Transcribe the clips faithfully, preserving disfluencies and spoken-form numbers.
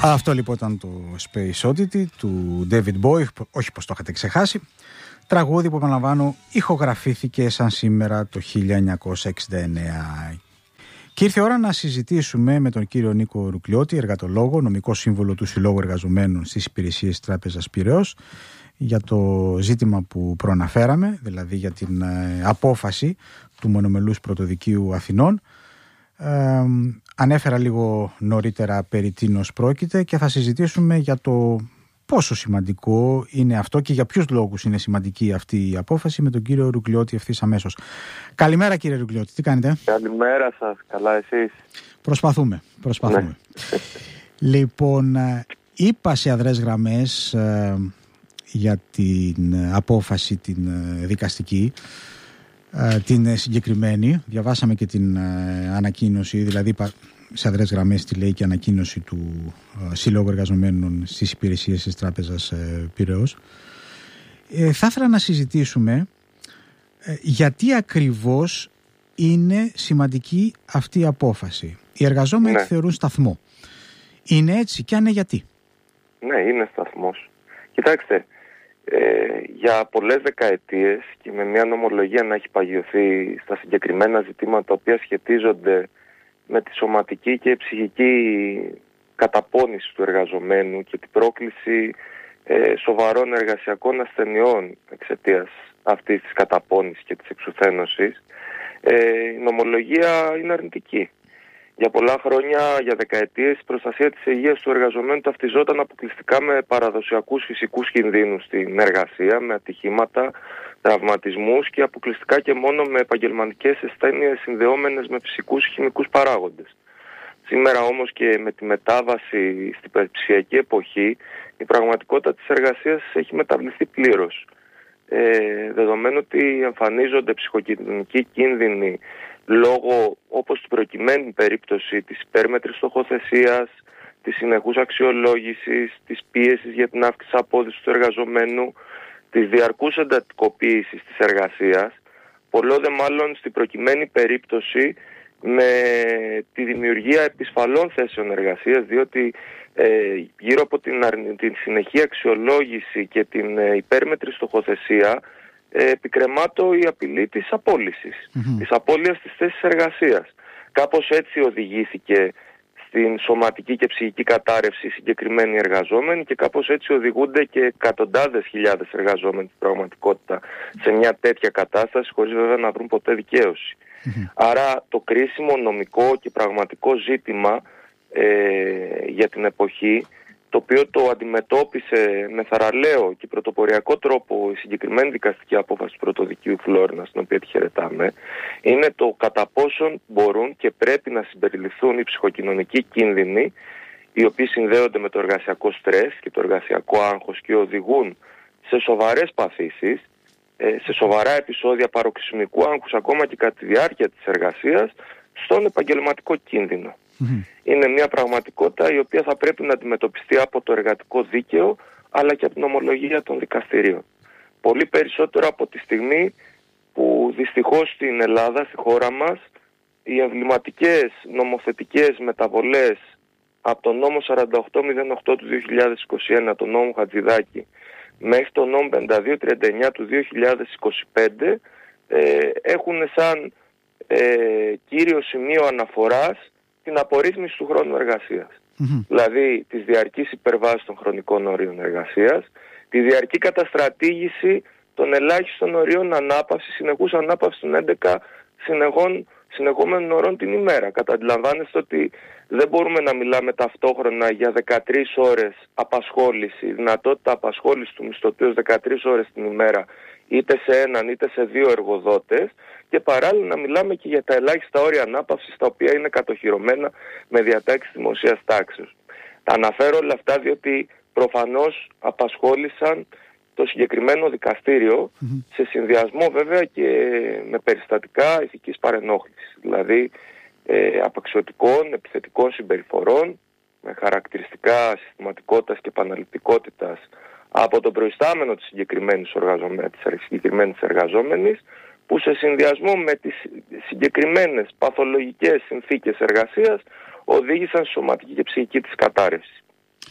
Αυτό λοιπόν ήταν το Space Oddity του David Bowie, όχι πως το είχατε ξεχάσει. Τραγούδι που, επαναλαμβάνω, ηχογραφήθηκε σαν σήμερα το χίλια εννιακόσια εξήντα εννέα. Και ήρθε η ώρα να συζητήσουμε με τον κύριο Νίκο Ρουκλιώτη, εργατολόγο, νομικό σύμβολο του Συλλόγου Εργαζομένων στις Υπηρεσίες Τράπεζας Πειραιώς, για το ζήτημα που προαναφέραμε, δηλαδή για την ε, απόφαση του Μονομελούς Πρωτοδικείου Αθηνών. Ε, ανέφερα λίγο νωρίτερα περί τίνος πρόκειται και θα συζητήσουμε για το πόσο σημαντικό είναι αυτό και για ποιους λόγους είναι σημαντική αυτή η απόφαση με τον κύριο Ρουκλιώτη ευθύς αμέσως. Καλημέρα κύριε Ρουκλιώτη, τι κάνετε? Καλημέρα σας, καλά εσείς? Προσπαθούμε, προσπαθούμε. Ναι. Λοιπόν, είπα σε αδρές γραμμές ε, για την απόφαση την ε, δικαστική, ε, την συγκεκριμένη. Διαβάσαμε και την ε, ανακοίνωση, δηλαδή σε αδρές γραμμές τη λέει και ανακοίνωση του ε, Συλλόγου Εργαζομένων στις Υπηρεσίες της Τράπεζας ε, Πειραιώς. Ε, θα ήθελα να συζητήσουμε ε, γιατί ακριβώς είναι σημαντική αυτή η απόφαση. Οι εργαζόμενοι ναι. τη θεωρούν σταθμό. Είναι έτσι και αν είναι γιατί? Ναι, είναι σταθμός. Κοιτάξτε, ε, για πολλές δεκαετίες και με μια νομολογία να έχει παγιωθεί στα συγκεκριμένα ζητήματα τα οποία σχετίζονται με τη σωματική και ψυχική καταπώνηση του εργαζομένου και την πρόκληση ε, σοβαρών εργασιακών ασθενειών εξαιτίας αυτής της καταπώνησης και της εξουθένωσης, ε, η νομολογία είναι αρνητική. Για πολλά χρόνια, για δεκαετίες, η προστασία της υγείας του εργαζομένου ταυτιζόταν αποκλειστικά με παραδοσιακούς φυσικούς κινδύνους στην εργασία, με ατυχήματα, τραυματισμούς και αποκλειστικά και μόνο με επαγγελματικές ασθένειες συνδεόμενες με φυσικούς χημικούς παράγοντες. Σήμερα όμως και με τη μετάβαση στην ψηφιακή εποχή, η πραγματικότητα της εργασίας έχει μεταβληθεί πλήρως. Ε, δεδομένου ότι εμφανίζονται ψυχοκοινωνικοί κίνδυνοι λόγω, όπως στην προκειμένη περίπτωση, της υπέρμετρης στοχοθεσίας, της συνεχούς αξιολόγησης, της πίεσης για την αύξηση απόδοσης του εργαζομένου, της διαρκούς εντατικοποίησης της εργασίας, πολλό δε μάλλον στην προκειμένη περίπτωση με τη δημιουργία επισφαλών θέσεων εργασίας, διότι ε, γύρω από την, την συνεχή αξιολόγηση και την ε, υπέρμετρη στοχοθεσία ε, επικρεμάτω η απειλή της απόλυσης, mm-hmm. της απώλειας της θέσης εργασίας. Κάπως έτσι οδηγήθηκε στην σωματική και ψυχική κατάρρευση συγκεκριμένοι εργαζόμενοι και κάπως έτσι οδηγούνται και εκατοντάδες χιλιάδες εργαζόμενοι στην πραγματικότητα σε μια τέτοια κατάσταση, χωρίς βέβαια να βρουν ποτέ δικαίωση. Mm-hmm. Άρα το κρίσιμο νομικό και πραγματικό ζήτημα ε, για την εποχή, το οποίο το αντιμετώπισε με θαραλέο και πρωτοποριακό τρόπο η συγκεκριμένη δικαστική απόφαση του Πρωτοδικείου Φλόρινας, την οποία τη χαιρετάμε, είναι το κατά πόσον μπορούν και πρέπει να συμπεριληφθούν οι ψυχοκοινωνικοί κίνδυνοι, οι οποίοι συνδέονται με το εργασιακό στρες και το εργασιακό άγχος και οδηγούν σε σοβαρές παθήσεις, σε σοβαρά επεισόδια παροξυσμικού άγχους ακόμα και κατά τη διάρκεια της εργασίας, στον επαγγελματικό κίνδυνο. Mm-hmm. Είναι μια πραγματικότητα η οποία θα πρέπει να αντιμετωπιστεί από το εργατικό δίκαιο αλλά και από την ομολογία των δικαστηρίων. Πολύ περισσότερο από τη στιγμή που δυστυχώς στην Ελλάδα, στη χώρα μας, οι εμβληματικές νομοθετικές μεταβολές από τον νόμο σαράντα οκτώ μηδέν οκτώ του δύο χιλιάδες είκοσι ένα, τον νόμο Χατζηδάκη, μέχρι τον νόμο πενήντα δύο τριάντα εννέα του δύο χιλιάδες είκοσι πέντε ε, έχουν σαν ε, κύριο σημείο αναφοράς την απορρίθμιση του χρόνου εργασίας. Mm-hmm. Δηλαδή τις διαρκείς υπερβάσεις των χρονικών ορίων εργασίας, τη διαρκή καταστρατήγηση των ελάχιστων ορίων ανάπαυσης, συνεχούς ανάπαυσης των έντεκα συνεχών, συνεχόμενων ωρών την ημέρα. Καταντιλαμβάνεστε ότι δεν μπορούμε να μιλάμε ταυτόχρονα για δεκατρείς ώρες απασχόληση, δυνατότητα απασχόληση του μισθωτού δεκατρείς ώρες την ημέρα, είτε σε έναν είτε σε δύο εργοδότες, και παράλληλα να μιλάμε και για τα ελάχιστα όρια ανάπαυσης, τα οποία είναι κατοχυρωμένα με διατάξεις δημοσίας τάξεως. Τα αναφέρω όλα αυτά διότι προφανώς απασχόλησαν το συγκεκριμένο δικαστήριο mm-hmm. σε συνδυασμό βέβαια και με περιστατικά ηθικής παρενόχλησης, δηλαδή ε, απαξιωτικών, επιθετικών συμπεριφορών με χαρακτηριστικά συστηματικότητας και επαναληπτικότητας από τον προϊστάμενο της συγκεκριμένης, της συγκεκριμένης εργαζόμενης, που σε συνδυασμό με τις συγκεκριμένες παθολογικές συνθήκες εργασίας οδήγησαν στη σωματική και ψυχική της κατάρρευση.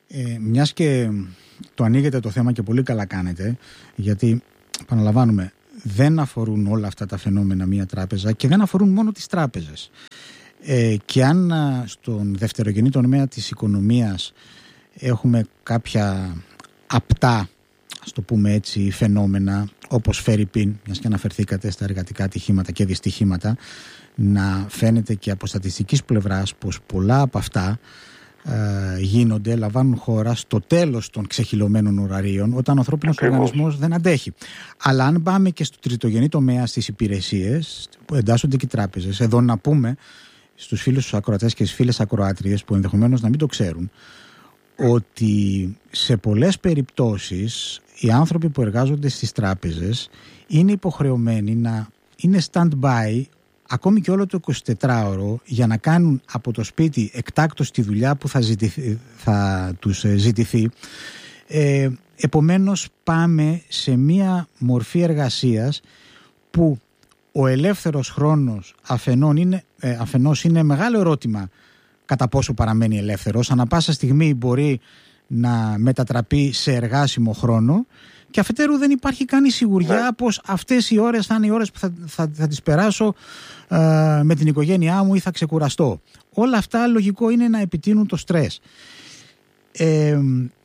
Ε, μιας και το ανοίγετε το θέμα και πολύ καλά κάνετε, γιατί επαναλαμβάνουμε, δεν αφορούν όλα αυτά τα φαινόμενα μία τράπεζα και δεν αφορούν μόνο τις τράπεζες. Ε, και αν στον δευτερογενή τομέα της οικονομίας έχουμε κάποια απτά, ας το πούμε έτσι, φαινόμενα, όπως φέρει πιν, μιας και αναφερθήκατε στα εργατικά ατυχήματα και δυστυχήματα, να φαίνεται και από στατιστικής πλευράς πως πολλά από αυτά ε, γίνονται, λαμβάνουν χώρα στο τέλος των ξεχυλωμένων ωραρίων, όταν ο ανθρώπινος οργανισμός δεν αντέχει. Αλλά αν πάμε και στο τριτογενή τομέα, στις υπηρεσίες που εντάσσονται και οι τράπεζες, εδώ να πούμε στους φίλους τους ακροατές και στις φίλες ακροάτριες που ενδεχομένως να μην το ξέρουν, ότι σε πολλές περιπτώσεις οι άνθρωποι που εργάζονται στις τράπεζες είναι υποχρεωμένοι να είναι stand-by ακόμη και όλο το εικοσιτετράωρο για να κάνουν από το σπίτι εκτάκτως τη δουλειά που θα, ζητηθεί, θα τους ζητηθεί. Ε, επομένως πάμε σε μία μορφή εργασίας που ο ελεύθερος χρόνος αφενός είναι, ε, αφενός είναι μεγάλο ερώτημα κατά πόσο παραμένει ελεύθερος. Ανά πάσα στιγμή μπορεί να μετατραπεί σε εργάσιμο χρόνο και αφετέρου δεν υπάρχει καν η σιγουριά ναι. πως αυτές οι ώρες θα είναι οι ώρες που θα, θα, θα τις περάσω ε, με την οικογένειά μου ή θα ξεκουραστώ. Όλα αυτά λογικό είναι να επιτείνουν το στρες. Ε,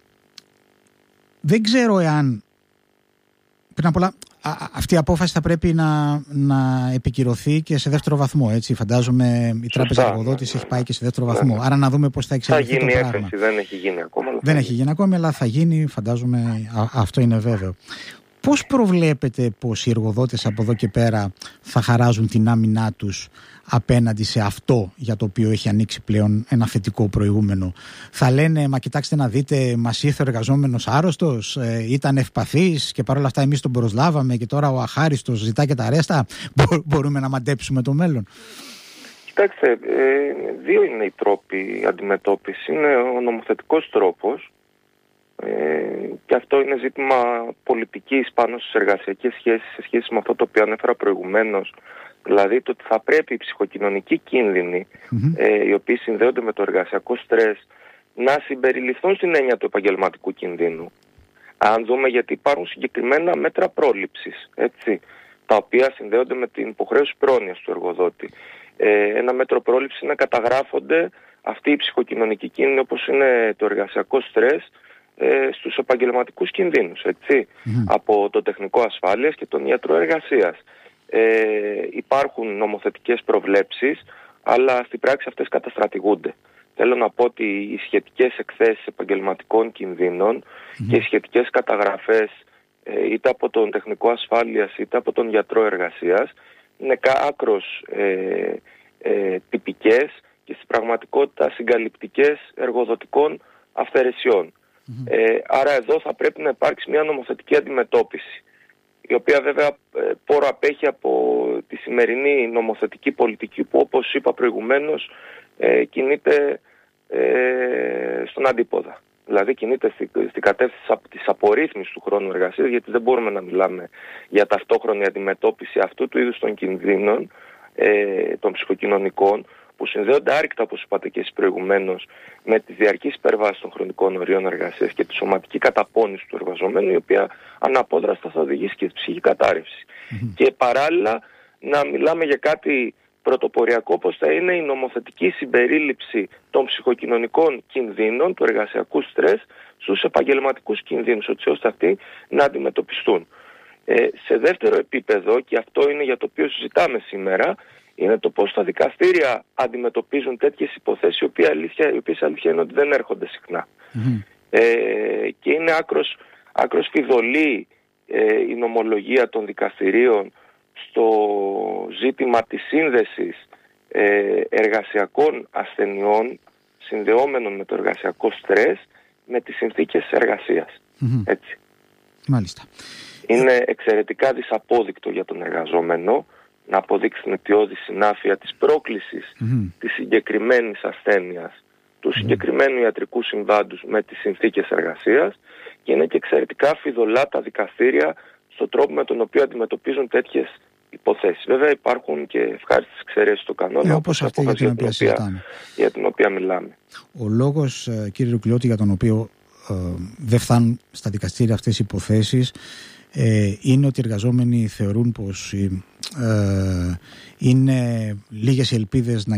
δεν ξέρω εάν πριν απ' όλα Α, αυτή η απόφαση θα πρέπει να, να επικυρωθεί και σε δεύτερο βαθμό, έτσι. Φαντάζομαι η Τράπεζα Εργοδότης ναι, έχει πάει και σε δεύτερο βαθμό. Ναι. Άρα να δούμε πώς θα εξελιχθεί το πράγμα. Έκθεση, δεν έχει γίνει ακόμα. Δεν έχει γίνει ακόμη, αλλά θα γίνει, φαντάζομαι, α, αυτό είναι βέβαιο. Πώς προβλέπετε πως οι εργοδότες από εδώ και πέρα θα χαράζουν την άμυνά τους απέναντι σε αυτό για το οποίο έχει ανοίξει πλέον ένα θετικό προηγούμενο? Θα λένε, μα κοιτάξτε να δείτε, μας ήρθε ο εργαζόμενος άρρωστος, ε, ήταν ευπαθής και παρόλα αυτά εμείς τον προσλάβαμε και τώρα ο αχάριστος ζητά και τα ρέστα. Μπο, μπορούμε να μαντέψουμε το μέλλον? Κοιτάξτε, ε, δύο είναι οι τρόποι αντιμετώπισης. Είναι ο νομοθετικός τρόπος, Ε, και αυτό είναι ζήτημα πολιτικής πάνω στις εργασιακές σχέσεις σε σχέση με αυτό το οποίο ανέφερα προηγουμένως, δηλαδή το ότι θα πρέπει οι ψυχοκοινωνικοί κίνδυνοι mm-hmm. ε, οι οποίοι συνδέονται με το εργασιακό στρες να συμπεριληφθούν στην έννοια του επαγγελματικού κινδύνου. Αν δούμε, γιατί υπάρχουν συγκεκριμένα μέτρα πρόληψης, έτσι, τα οποία συνδέονται με την υποχρέωση πρόνοιας του εργοδότη. Ε, ένα μέτρο πρόληψης είναι να καταγράφονται αυτοί οι ψυχοκοινωνικοί κίνδυνοι, όπως είναι το εργασιακό στρες, ε, στους επαγγελματικούς κινδύνους, έτσι, mm-hmm. από το τεχνικό ασφάλειας και τον ιατρό εργασίας. Ε, υπάρχουν νομοθετικές προβλέψεις, αλλά στην πράξη αυτές καταστρατηγούνται. Θέλω να πω ότι οι σχετικές εκθέσεις επαγγελματικών κινδύνων mm-hmm. και οι σχετικές καταγραφές ε, είτε από τον τεχνικό ασφάλειας είτε από τον ιατρό εργασίας είναι άκρως ε, ε, τυπικές και στην πραγματικότητα συγκαλυπτικές εργοδοτικών αυθαιρεσιών. Mm-hmm. Ε, άρα εδώ θα πρέπει να υπάρξει μια νομοθετική αντιμετώπιση, η οποία βέβαια ε, πόρο απέχει από τη σημερινή νομοθετική πολιτική που, όπως είπα προηγουμένως, ε, κινείται ε, στον αντίποδα. Δηλαδή κινείται στην στη κατεύθυνση της απορρίθμισης του χρόνου εργασίας, γιατί δεν μπορούμε να μιλάμε για ταυτόχρονη αντιμετώπιση αυτού του είδους των κινδύνων, ε, των ψυχοκοινωνικών, που συνδέονται άρρηκτα, όπως είπατε και εσείς προηγουμένως, με τις διαρκείς υπερβάσεις των χρονικών ορίων εργασίας και τη σωματική καταπώνηση του εργαζομένου, η οποία αναπόδραστα θα οδηγήσει και τη ψυχική κατάρρευση. Mm-hmm. Και παράλληλα να μιλάμε για κάτι πρωτοποριακό, όπως θα είναι η νομοθετική συμπερίληψη των ψυχοκοινωνικών κινδύνων, του εργασιακού στρες, στους επαγγελματικούς κινδύνους, έτσι ώστε αυτοί να αντιμετωπιστούν. Ε, σε δεύτερο επίπεδο, και αυτό είναι για το οποίο συζητάμε σήμερα, είναι το πώς τα δικαστήρια αντιμετωπίζουν τέτοιες υποθέσεις, οι οποίες αλήθεια, οι οποίες αλήθεια είναι ότι δεν έρχονται συχνά. Mm-hmm. Ε, και είναι άκρος, άκρος φιδωλή ε, η νομολογία των δικαστηρίων στο ζήτημα της σύνδεσης ε, εργασιακών ασθενειών συνδεόμενων με το εργασιακό στρες με τις συνθήκες εργασίας. Mm-hmm. Έτσι. Μάλιστα. Είναι εξαιρετικά δυσαπόδεικτο για τον εργαζόμενο να αποδείξει την αιτιώδη συνάφεια της πρόκλησης mm-hmm. της συγκεκριμένης ασθένειας, του mm-hmm. συγκεκριμένου ιατρικού συμβάντους με τις συνθήκες εργασίας, και είναι και εξαιρετικά φιδωλά τα δικαστήρια στον τρόπο με τον οποίο αντιμετωπίζουν τέτοιες υποθέσεις. Βέβαια υπάρχουν και ευχάριστες εξαιρέσεις του κανόνα, ε, όπως αυτή για την, οποία οποία, για την οποία μιλάμε. Ο λόγος, κύριε Ρουκλιώτη, για τον οποίο ε, δεν φτάνουν στα δικαστήρια αυτές οι υποθέσεις ε, είναι ότι οι εργαζόμενοι θεωρούν πως ε, είναι λίγες οι ελπίδες να